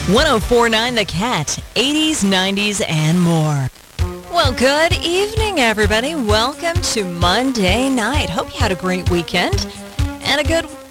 1049 The Cat, 80s, 90s, and more. Well, good evening, everybody. Welcome to Monday night. Hope you had a great weekend and a good